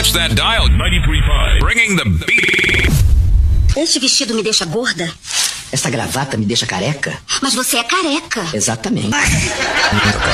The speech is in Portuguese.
Watch that dial. 93.5. Bringing the beat. Este vestido me deixa gorda? Essa gravata me deixa careca? Mas você é careca. Exatamente.